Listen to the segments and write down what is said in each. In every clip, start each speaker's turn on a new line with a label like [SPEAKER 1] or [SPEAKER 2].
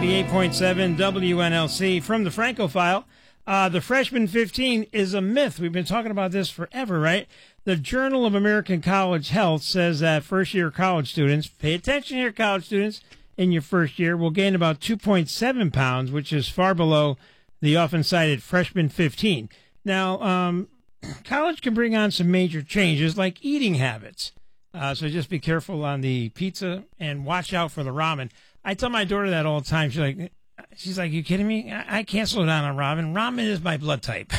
[SPEAKER 1] 98.7 WNLC from the Franco File. The freshman 15 is a myth. We've been talking about this forever, right? The Journal of American College Health says that first-year college students, pay attention here, college students, in your first year will gain about 2.7 pounds, which is far below the often cited freshman 15. Now, college can bring on some major changes like eating habits. So just be careful on the pizza and watch out for the ramen. I tell my daughter that all the time. She's like, you kidding me? I can't slow down on ramen. Ramen is my blood type.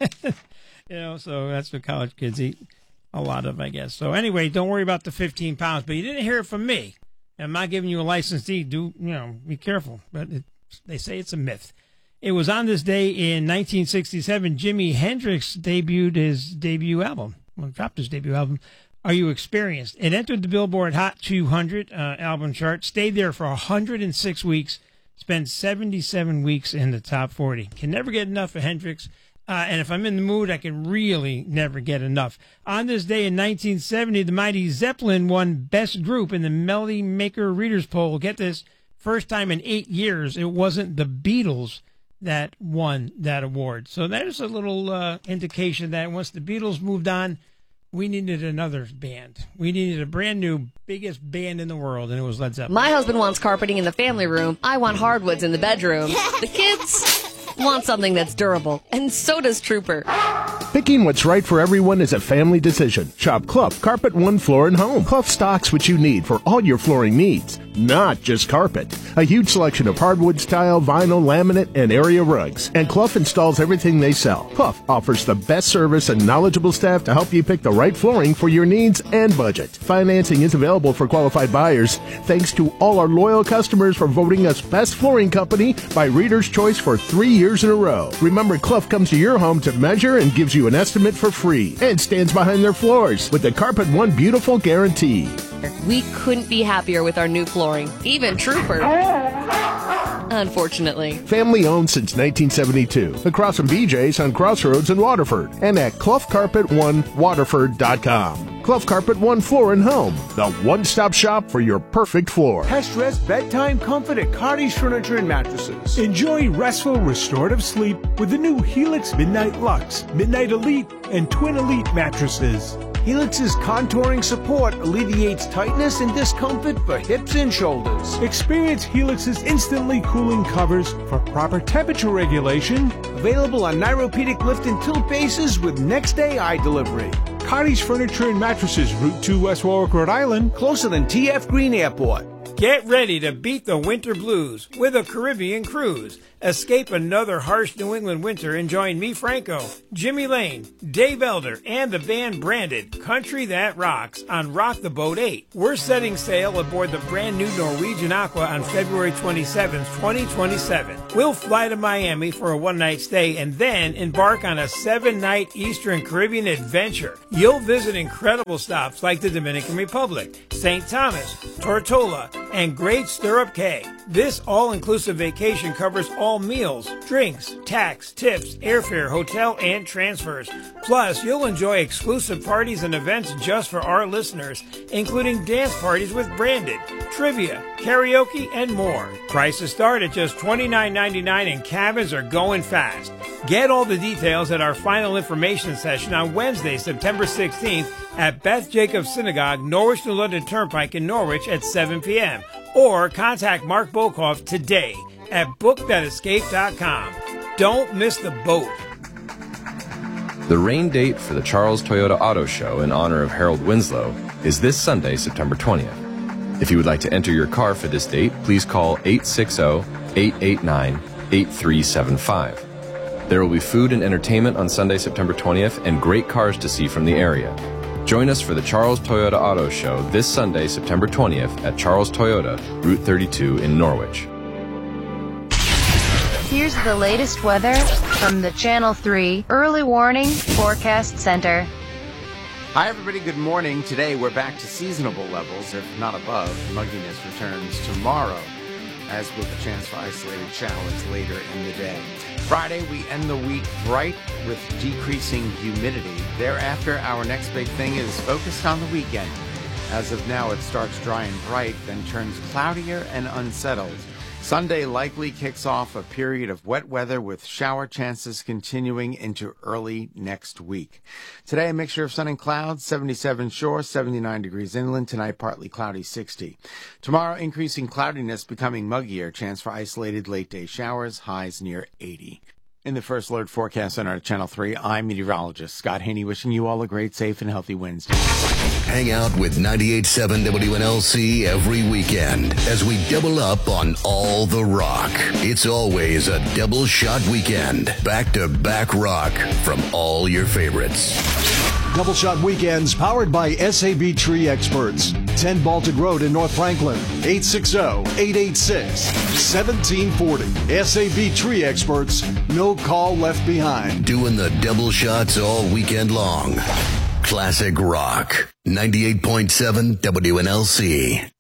[SPEAKER 1] So that's what college kids eat a lot of, I guess. So anyway, don't worry about the 15 pounds. But you didn't hear it from me. I'm not giving you a license to eat. Be careful. But they say it's a myth. It was on this day in 1967, Jimi Hendrix dropped his debut album, Are You Experienced? It entered the Billboard Hot 200 album chart, stayed there for 106 weeks, spent 77 weeks in the top 40. Can never get enough of Hendrix. And if I'm in the mood, I can really never get enough. On this day in 1970, the mighty Zeppelin won Best Group in the Melody Maker Readers Poll. Get this, first time in 8 years, it wasn't the Beatles that won that award. So there's a little indication that once the Beatles moved on, we needed another band. We needed a brand new, biggest band in the world, and it was Led Zeppelin.
[SPEAKER 2] My husband wants carpeting in the family room. I want hardwoods in the bedroom. The kids want something that's durable, and so does Trooper.
[SPEAKER 3] Picking what's right for everyone is a family decision. Shop Clough Carpet One Floor & Home. Clough stocks what you need for all your flooring needs, not just carpet. A huge selection of hardwood, tile, vinyl, laminate, and area rugs. And Clough installs everything they sell. Clough offers the best service and knowledgeable staff to help you pick the right flooring for your needs and budget. Financing is available for qualified buyers. Thanks to all our loyal customers for voting us Best Flooring Company by Reader's Choice for 3 years in a row. Remember, Clough comes to your home to measure and gives you an estimate for free and stands behind their floors with the Carpet One Beautiful guarantee.
[SPEAKER 2] We couldn't be happier with our new flooring, even Trooper. Unfortunately.
[SPEAKER 3] Family owned since 1972. Across from BJ's on Crossroads in Waterford and at CloughCarpet1Waterford.com. Clough Carpet One Floor & Home, the one-stop shop for your perfect floor.
[SPEAKER 4] Pest Rest Bedtime Comfort at Cardi's Furniture and Mattresses. Enjoy restful, restorative sleep with the new Helix Midnight Luxe, Midnight Elite, and Twin Elite mattresses. Helix's contouring support alleviates tightness and discomfort for hips and shoulders. Experience Helix's instantly cooling covers for proper temperature regulation. Available on Neuropedic lift and tilt bases with next-day eye delivery. Cardi's Furniture and Mattresses, Route 2, West Warwick, Rhode Island. Closer than TF Green Airport.
[SPEAKER 1] Get ready to beat the winter blues with a Caribbean cruise. Escape another harsh New England winter and join me, Franco, Jimmy Lane, Dave Elder, and the band Branded, Country That Rocks, on Rock the Boat 8. We're setting sail aboard the brand new Norwegian Aqua on February 27th, 2027. We'll fly to Miami for a one-night stay and then embark on a 7-night Eastern Caribbean adventure. You'll visit incredible stops like the Dominican Republic, St. Thomas, Tortola, and Great Stirrup Cay. This all-inclusive vacation covers all meals, drinks, tax, tips, airfare, hotel, and transfers. Plus, you'll enjoy exclusive parties and events just for our listeners, including dance parties with Branded, trivia, karaoke, and more. Prices start at just $29.99 and cabins are going fast. Get all the details at our final information session on Wednesday, September 16th at Beth Jacobs Synagogue, Norwich to London Turnpike in Norwich at 7 p.m. Or contact Mark Bolkoff today at bookthatescape.com. Don't miss the boat.
[SPEAKER 5] The rain date for the Charles Toyota Auto Show in honor of Harold Winslow is this Sunday, September 20th. If you would like to enter your car for this date, please call 860-889-8375. There will be food and entertainment on Sunday, September 20th, and great cars to see from the area. Join us for the Charles Toyota Auto Show this Sunday, September 20th at Charles Toyota, Route 32 in Norwich.
[SPEAKER 6] Here's the latest weather from the Channel 3 Early Warning Forecast Center.
[SPEAKER 7] Hi everybody, good morning. Today we're back to seasonable levels, if not above. Mugginess returns tomorrow, as will the chance for isolated showers later in the day. Friday, we end the week bright with decreasing humidity. Thereafter, our next big thing is focused on the weekend. As of now, it starts dry and bright, then turns cloudier and unsettled. Sunday likely kicks off a period of wet weather with shower chances continuing into early next week. Today, a mixture of sun and clouds, 77 shore, 79 degrees inland. Tonight, partly cloudy, 60. Tomorrow, increasing cloudiness, becoming muggier. Chance for isolated late-day showers, highs near 80. In the First Alert Forecast Center at Channel 3, I'm meteorologist Scott Haney, wishing you all a great, safe, and healthy Wednesday.
[SPEAKER 8] Hang out with 98.7 WNLC every weekend as we double up on all the rock. It's always a double shot weekend. Back-to-back rock from all your favorites.
[SPEAKER 9] Double Shot Weekends powered by SAB Tree Experts. 10 Baltic Road in North Franklin. 860-886-1740. SAB Tree Experts. No call left behind.
[SPEAKER 8] Doing the double shots all weekend long. Classic rock. 98.7 WNLC.